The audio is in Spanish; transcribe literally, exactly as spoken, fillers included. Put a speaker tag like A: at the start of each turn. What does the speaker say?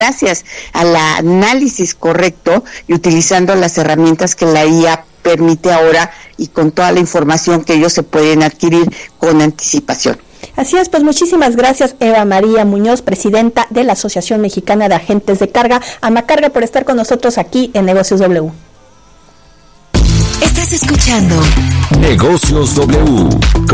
A: gracias al análisis correcto y utilizando las herramientas que la I A permite ahora y con toda la información que ellos se pueden adquirir con anticipación.
B: Así es, pues muchísimas gracias Eva María Muñoz, presidenta de la Asociación Mexicana de Agentes de Carga, Amacarga, por estar con nosotros aquí en Negocios W.
C: Estás escuchando
D: Negocios W.